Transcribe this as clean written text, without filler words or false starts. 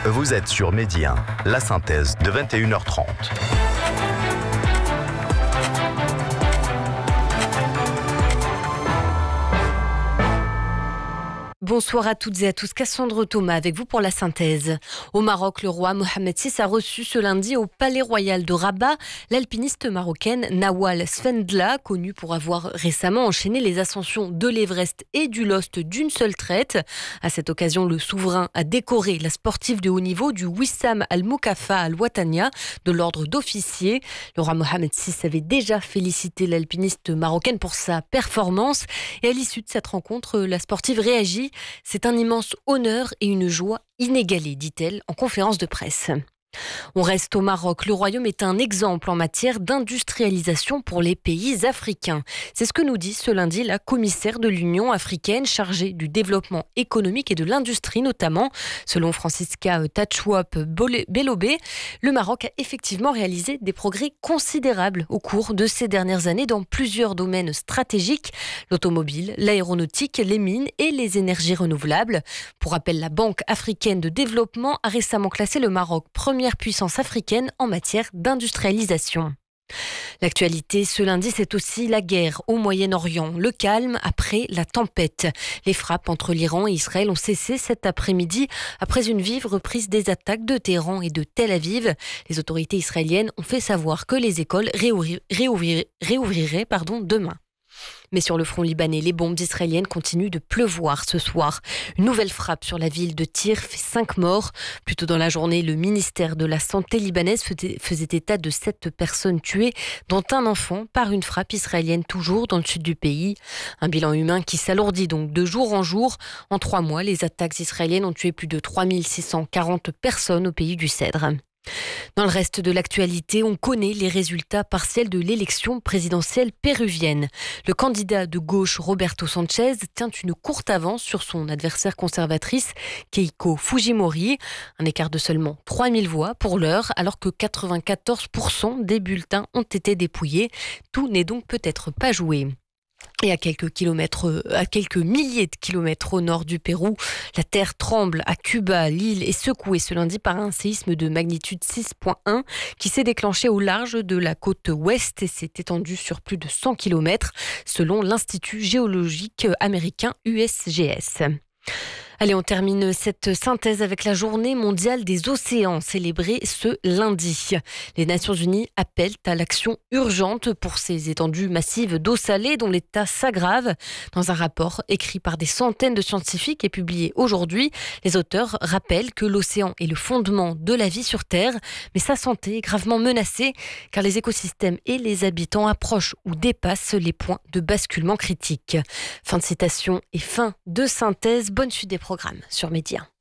Vous êtes sur Midi 1, la synthèse de 21h30. Bonsoir à toutes et à tous, Cassandre Thomas avec vous pour la synthèse. Au Maroc, le roi Mohamed VI a reçu ce lundi au Palais Royal de Rabat l'alpiniste marocaine Nawal Sfendla, connue pour avoir récemment enchaîné les ascensions de l'Everest et du Lost d'une seule traite. À cette occasion, le souverain a décoré la sportive de haut niveau du Wissam Al-Moukafa Al-Watania de l'ordre d'officier. Le roi Mohamed VI avait déjà félicité l'alpiniste marocaine pour sa performance et à l'issue de cette rencontre, la sportive réagit. C'est un immense honneur et une joie inégalée, dit-elle en conférence de presse. On reste au Maroc. Le royaume est un exemple en matière d'industrialisation pour les pays africains. C'est ce que nous dit ce lundi la commissaire de l'Union africaine chargée du développement économique et de l'industrie notamment. Selon Francisca Tachouap Belobé, le Maroc a effectivement réalisé des progrès considérables au cours de ces dernières années dans plusieurs domaines stratégiques, l'automobile, l'aéronautique, les mines et les énergies renouvelables. Pour rappel, la Banque africaine de développement a récemment classé le Maroc première puissance africaine en matière d'industrialisation. L'actualité ce lundi, c'est aussi la guerre au Moyen-Orient. Le calme après la tempête. Les frappes entre l'Iran et Israël ont cessé cet après-midi après une vive reprise des attaques de Téhéran et de Tel Aviv. Les autorités israéliennes ont fait savoir que les écoles réouvriraient demain. Mais sur le front libanais, les bombes israéliennes continuent de pleuvoir ce soir. Une nouvelle frappe sur la ville de Tyr fait 5 morts. Plus tôt dans la journée, le ministère de la Santé libanaise faisait état de 7 personnes tuées, dont un enfant par une frappe israélienne toujours dans le sud du pays. Un bilan humain qui s'alourdit donc de jour en jour. En 3 mois, les attaques israéliennes ont tué plus de 3640 personnes au pays du Cèdre. Dans le reste de l'actualité, on connaît les résultats partiels de l'élection présidentielle péruvienne. Le candidat de gauche Roberto Sanchez tient une courte avance sur son adversaire conservatrice Keiko Fujimori. Un écart de seulement 3000 voix pour l'heure, alors que 94% des bulletins ont été dépouillés. Tout n'est donc peut-être pas joué. Et à quelques milliers de kilomètres au nord du Pérou, la terre tremble à Cuba. L'île est secouée ce lundi par un séisme de magnitude 6.1 qui s'est déclenché au large de la côte ouest et s'est étendu sur plus de 100 kilomètres selon l'Institut géologique américain USGS. Allez, on termine cette synthèse avec la journée mondiale des océans célébrée ce lundi. Les Nations Unies appellent à l'action urgente pour ces étendues massives d'eau salée dont l'état s'aggrave. Dans un rapport écrit par des centaines de scientifiques et publié aujourd'hui, les auteurs rappellent que l'océan est le fondement de la vie sur Terre, mais sa santé est gravement menacée car les écosystèmes et les habitants approchent ou dépassent les points de basculement critiques. Fin de citation et fin de synthèse. Bonne suite des programmes sur Midi 1.